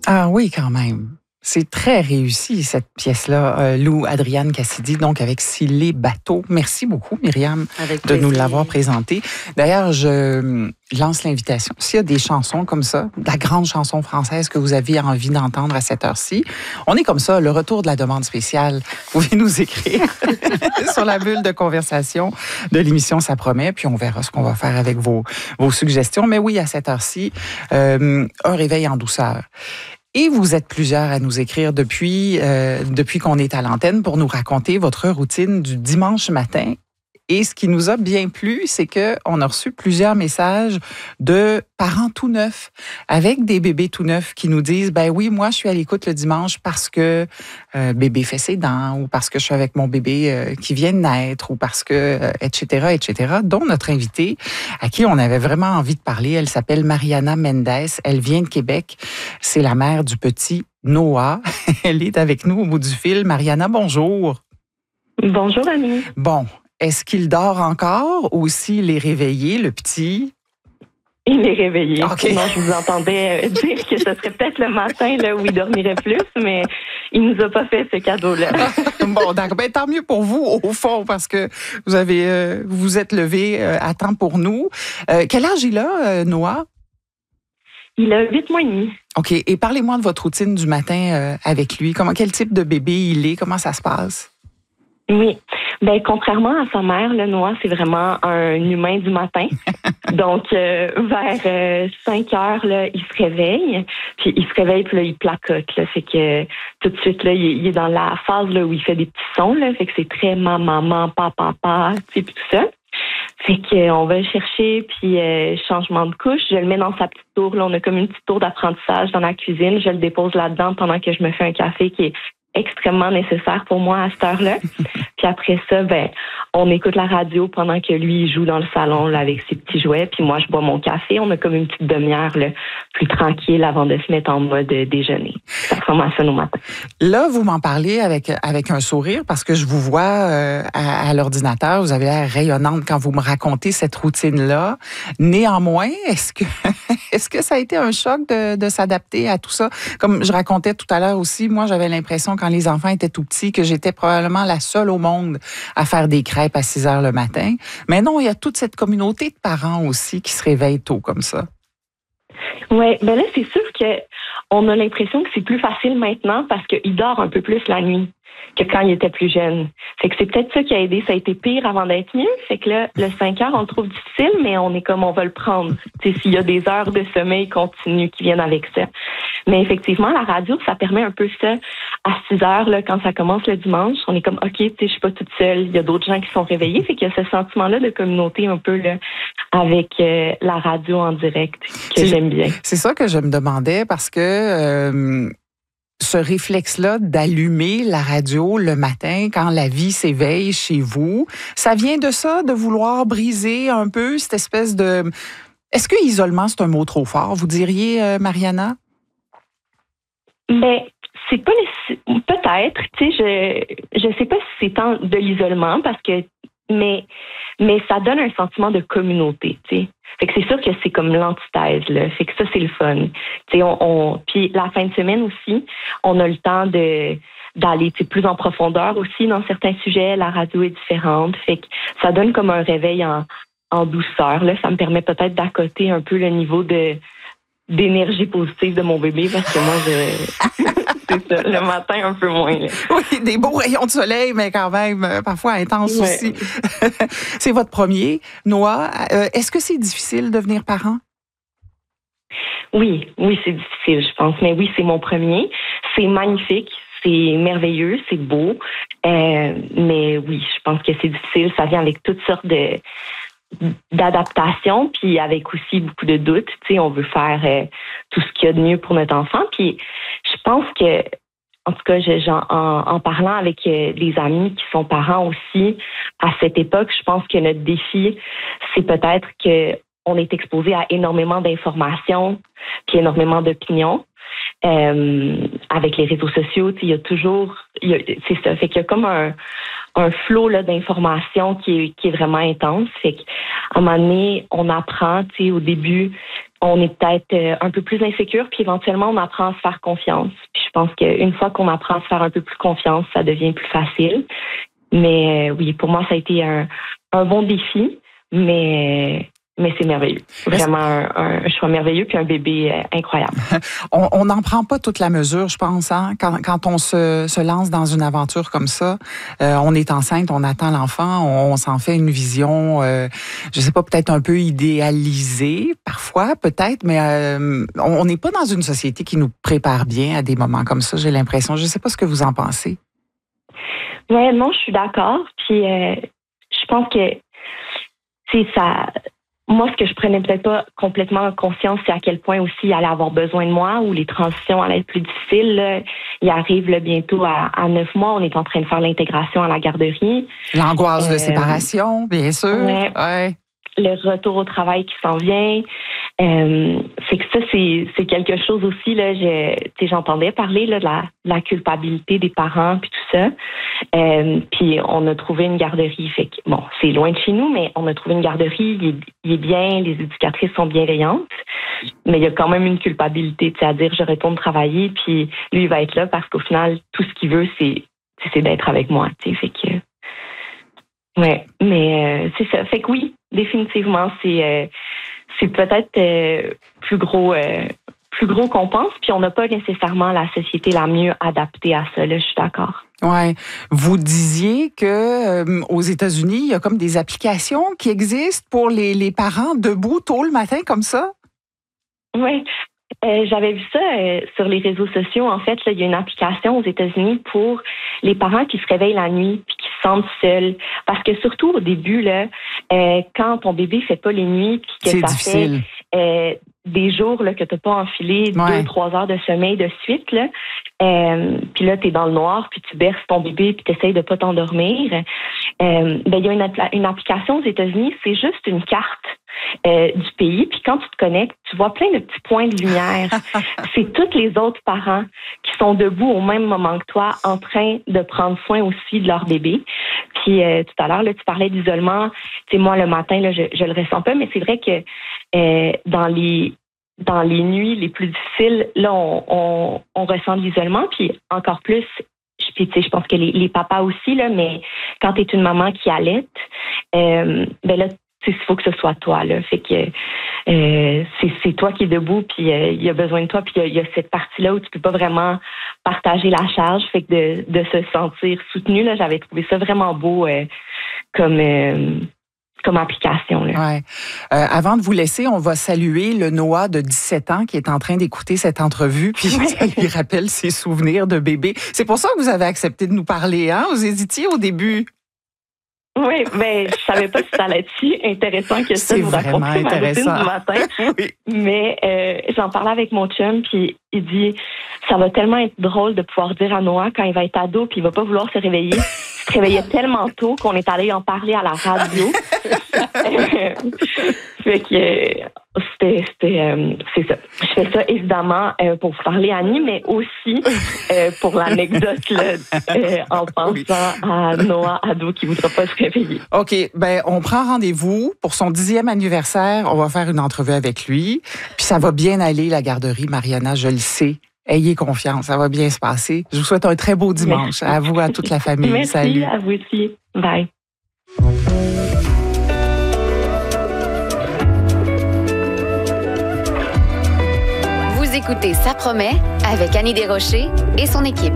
Ah oui, quand même. C'est très réussi, cette pièce-là, Lou Adrienne Cassidy, donc avec S'il est bateau. Merci beaucoup, Myriam, de nous l'avoir présentée. D'ailleurs, je lance l'invitation. S'il y a des chansons comme ça, de la grande chanson française que vous aviez envie d'entendre à cette heure-ci, on est comme ça, le retour de la demande spéciale. Vous pouvez nous écrire sur la bulle de conversation de l'émission Ça promet, puis on verra ce qu'on va faire avec vos suggestions. Mais oui, à cette heure-ci, un réveil en douceur. Et vous êtes plusieurs à nous écrire depuis qu'on est à l'antenne pour nous raconter votre routine du dimanche matin. Et ce qui nous a bien plu, c'est qu'on a reçu plusieurs messages de parents tout neufs, avec des bébés tout neufs qui nous disent, ben oui, moi, je suis à l'écoute le dimanche parce que bébé fait ses dents, ou parce que je suis avec mon bébé qui vient de naître, ou parce que, etc., etc., dont notre invitée, à qui on avait vraiment envie de parler, elle s'appelle Mariana Mendes, elle vient de Québec, c'est la mère du petit Noah. Elle est avec nous au bout du fil. Mariana, bonjour. Bonjour, Annie. Bon. Est-ce qu'il dort encore ou s'il est réveillé, le petit? Il est réveillé. Okay. Non, je vous entendais dire que ce serait peut-être le matin là, où il dormirait plus, mais il nous a pas fait ce cadeau-là. Bon, d'accord. Ben, tant mieux pour vous, au fond, parce que vous êtes levé à temps pour nous. Quel âge il a, Noah? Il a 8 mois et demi. OK. Et parlez-moi de votre routine du matin avec lui. Quel type de bébé il est? Comment ça se passe? Oui. Ben, contrairement à sa mère, le Noah, c'est vraiment un humain du matin. Donc, vers 5 heures, là, il se réveille. Puis là, il placote. Là, fait que tout de suite, là, il est dans la phase là, où il fait des petits sons. Là, fait que c'est très maman, papa, tu sais, puis tout ça. Fait qu'on va le chercher, puis changement de couche. Je le mets dans sa petite tour. Là, on a comme une petite tour d'apprentissage dans la cuisine. Je le dépose là-dedans pendant que je me fais un café qui est extrêmement nécessaire pour moi à cette heure-là. Puis après ça, ben, on écoute la radio pendant que lui, il joue dans le salon là, avec ses petits jouets. Puis moi, je bois mon café. On a comme une petite demi-heure là, plus tranquille avant de se mettre en mode déjeuner. Ça ressemble à ça nos matins. Là, vous m'en parlez avec un sourire parce que je vous vois à l'ordinateur. Vous avez l'air rayonnante quand vous me racontez cette routine-là. Néanmoins, est-ce que ça a été un choc de s'adapter à tout ça? Comme je racontais tout à l'heure aussi, moi, j'avais l'impression quand les enfants étaient tout petits que j'étais probablement la seule au monde à faire des crêpes à 6 heures le matin. Mais non, il y a toute cette communauté de parents aussi qui se réveillent tôt comme ça. Oui, ben là, c'est sûr qu'on a l'impression que c'est plus facile maintenant parce qu'il dort un peu plus la nuit que quand il était plus jeune. Fait que c'est peut-être ça qui a aidé. Ça a été pire avant d'être mieux. Fait que là, le 5 heures, on le trouve difficile, mais on est comme on va le prendre. T'sais, s'il y a des heures de sommeil continu qui viennent avec ça. Mais effectivement, la radio, ça permet un peu ça. À 6 heures, là, quand ça commence le dimanche, on est comme, OK, je suis pas toute seule. Il y a d'autres gens qui sont réveillés. Fait qu'il y a ce sentiment-là de communauté un peu là, avec la radio en direct que j'aime bien. C'est ça que je me demandais parce que ce réflexe-là d'allumer la radio le matin quand la vie s'éveille chez vous, ça vient de ça, de vouloir briser un peu cette espèce de... Est-ce que isolement, c'est un mot trop fort, vous diriez, Mariana? Ben, c'est pas peut-être, tu sais, je sais pas si c'est tant de l'isolement parce que mais ça donne un sentiment de communauté, tu sais. Fait que c'est sûr que c'est comme l'antithèse, là. Fait que ça, c'est le fun. Tu sais, puis la fin de semaine aussi, on a le temps d'aller plus en profondeur aussi dans certains sujets. La radio est différente. Fait que ça donne comme un réveil en douceur, là. Ça me permet peut-être d'accoter un peu le niveau d'énergie positive de mon bébé parce que moi, c'est ça, le matin un peu moins. Là. Oui, des beaux rayons de soleil, mais quand même parfois intenses aussi. C'est votre premier, Noah. Est-ce que c'est difficile de devenir parent? Oui, c'est difficile, je pense. Mais oui, c'est mon premier. C'est magnifique. C'est merveilleux, c'est beau. Mais oui, je pense que c'est difficile. Ça vient avec toutes sortes d'adaptation, puis avec aussi beaucoup de doutes. Tu sais, on veut faire tout ce qu'il y a de mieux pour notre enfant. Puis je pense que, en tout cas, en parlant avec des amis qui sont parents aussi, à cette époque, je pense que notre défi, c'est peut-être que on est exposé à énormément d'informations, puis énormément d'opinions. Avec les réseaux sociaux, il y a toujours... c'est ça, fait qu'il y a comme un flot là, d'informations qui est vraiment intense. Fait qu'à un moment donné, on apprend, au début, on est peut-être un peu plus insécure, puis éventuellement, on apprend à se faire confiance. Puis je pense qu'une fois qu'on apprend à se faire un peu plus confiance, ça devient plus facile. Mais oui, pour moi, ça a été un bon défi, mais c'est merveilleux. Vraiment un choix merveilleux, puis un bébé incroyable. On n'en prend pas toute la mesure, je pense, hein? Quand on se lance dans une aventure comme ça, on est enceinte, on attend l'enfant, on s'en fait une vision, je sais pas, peut-être un peu idéalisée, parfois, peut-être, mais on n'est pas dans une société qui nous prépare bien à des moments comme ça, j'ai l'impression. Je sais pas ce que vous en pensez. Ouais, non, je suis d'accord. Puis je pense que c'est ça. Moi, ce que je prenais peut-être pas complètement conscience, c'est à quel point aussi il allait avoir besoin de moi, ou les transitions allaient être plus difficiles. Là. Il arrive là, bientôt à 9 mois, on est en train de faire l'intégration à la garderie. L'angoisse de séparation, bien sûr. Ouais. Le retour au travail qui s'en vient. C'est que ça, c'est quelque chose aussi, là, j'entendais parler là, de la culpabilité des parents puis tout ça. Puis on a trouvé une garderie. Fait que, bon, c'est loin de chez nous, mais on a trouvé une garderie, il est bien, les éducatrices sont bienveillantes, mais il y a quand même une culpabilité, à dire je retourne travailler, puis lui, il va être là parce qu'au final, tout ce qu'il veut, c'est d'être avec moi. Fait que ouais, mais c'est ça. Fait que oui, définitivement, c'est peut-être plus gros qu'on pense, puis on n'a pas nécessairement la société la mieux adaptée à ça, là, je suis d'accord. Ouais. Vous disiez que aux États-Unis, il y a comme des applications qui existent pour les parents debout tôt le matin comme ça? Oui. J'avais vu ça sur les réseaux sociaux. En fait, là, il y a une application aux États-Unis pour les parents qui se réveillent la nuit puis qui se sentent seuls. Parce que surtout au début, là, quand ton bébé fait pas les nuits puis que c'est ça difficile. Fait des jours là, que tu n'as pas enfilé 2-3 heures de sommeil de suite, là, puis là, tu es dans le noir, puis tu berces ton bébé, puis tu essayes de pas t'endormir. Il y a une application aux États-Unis, c'est juste une carte du pays, puis quand tu te connectes, tu vois plein de petits points de lumière. C'est tous les autres parents qui sont debout au même moment que toi, en train de prendre soin aussi de leur bébé. Puis tout à l'heure, là, tu parlais d'isolement. Tu sais, moi, le matin, là, je le ressens pas, mais c'est vrai que dans les nuits les plus difficiles, là, on ressent de l'isolement, puis encore plus, je pense que les papas aussi, là, mais quand tu es une maman qui allaite, ben là, il faut que ce soit toi, là. Fait que c'est toi qui es debout, puis il y a besoin de toi, puis il y a cette partie-là où tu peux pas vraiment partager la charge, fait que de se sentir soutenu, là, j'avais trouvé ça vraiment beau comme application. Là. Ouais. Avant de vous laisser, on va saluer le Noah de 17 ans qui est en train d'écouter cette entrevue, puis ça lui rappelle ses souvenirs de bébé. C'est pour ça que vous avez accepté de nous parler, hein? Vous hésitiez au début. Oui, mais je savais pas si ça allait être si intéressant que ça, vous raconter ma routine du matin. Oui. Mais j'en parlais avec mon chum, puis il dit, ça va tellement être drôle de pouvoir dire à Noah quand il va être ado, puis il va pas vouloir se réveiller. Il se réveillait tellement tôt qu'on est allé en parler à la radio. Fait que c'est ça. Je fais ça évidemment pour vous parler, Annie, mais aussi pour l'anecdote là, en pensant à Noah ado qui voudra pas se réveiller. OK, ben on prend rendez-vous pour son 10e anniversaire. On va faire une entrevue avec lui. Puis ça va bien aller, la garderie, Mariana, je le sais. Ayez confiance, ça va bien se passer. Je vous souhaite un très beau dimanche. Merci. À vous, à toute la famille. Merci, salut. À vous aussi. Bye. Vous écoutez Ça promet avec Annie Desrochers et son équipe.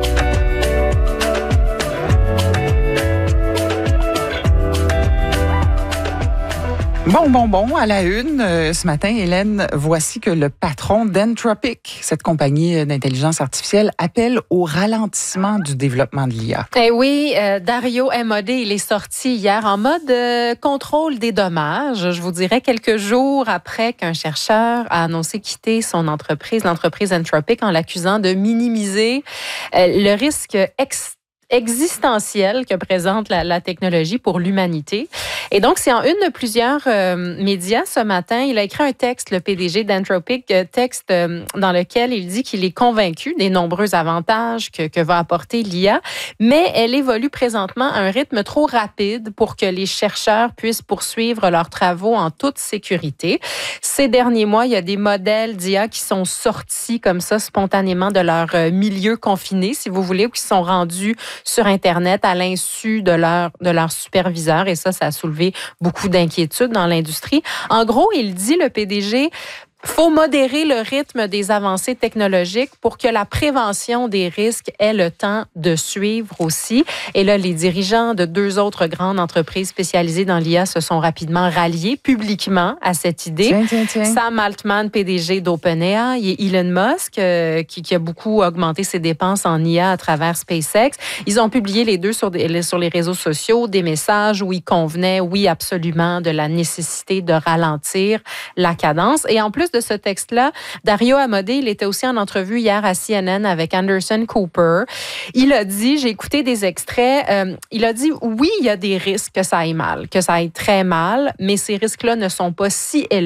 Bon, à la une, ce matin, Hélène, voici que le patron d'Entropic, cette compagnie d'intelligence artificielle, appelle au ralentissement du développement de l'IA. Eh oui, Dario Amodei, il est sorti hier en mode contrôle des dommages. Je vous dirais quelques jours après qu'un chercheur a annoncé quitter son entreprise, l'entreprise Entropic, en l'accusant de minimiser le risque existentielle que présente la technologie pour l'humanité. Et donc, c'est en une de plusieurs médias ce matin. Il a écrit un texte, le PDG d'Anthropic, texte dans lequel il dit qu'il est convaincu des nombreux avantages que va apporter l'IA, mais elle évolue présentement à un rythme trop rapide pour que les chercheurs puissent poursuivre leurs travaux en toute sécurité. Ces derniers mois, il y a des modèles d'IA qui sont sortis comme ça spontanément de leur milieu confiné, si vous voulez, ou qui sont rendus sur Internet à l'insu de leur superviseur. Et ça a soulevé beaucoup d'inquiétudes dans l'industrie. En gros, il dit, le PDG, faut modérer le rythme des avancées technologiques pour que la prévention des risques ait le temps de suivre aussi. Et là, les dirigeants de 2 autres grandes entreprises spécialisées dans l'IA se sont rapidement ralliés publiquement à cette idée. Tiens. Sam Altman, PDG d'OpenAI, et Elon Musk, qui a beaucoup augmenté ses dépenses en IA à travers SpaceX. Ils ont publié les deux sur les réseaux sociaux des messages où ils convenaient, oui, absolument, de la nécessité de ralentir la cadence. Et en plus de ce texte-là, Dario Amodei, il était aussi en entrevue hier à CNN avec Anderson Cooper. Il a dit, j'ai écouté des extraits, il a dit, oui, il y a des risques que ça aille mal, que ça aille très mal, mais ces risques-là ne sont pas si élevés